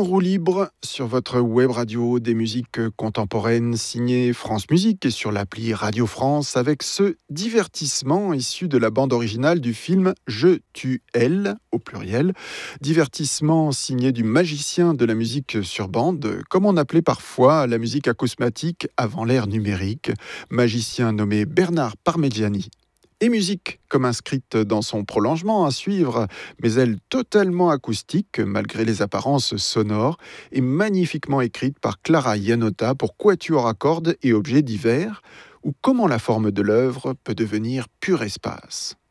En roue libre, sur votre web radio des musiques contemporaines signées France Musique et sur l'appli Radio France avec ce divertissement issu de la bande originale du film Je tue elle, au pluriel. Divertissement signé du magicien de la musique sur bande, comme on appelait parfois la musique acousmatique avant l'ère numérique, magicien nommé Bernard Parmigiani. Et musique, comme inscrite dans son prolongement à suivre, mais elle totalement acoustique, malgré les apparences sonores, et magnifiquement écrite par Clara Iannotta pour quatuor à cordes et objets divers, ou comment la forme de l'œuvre peut devenir pur espace.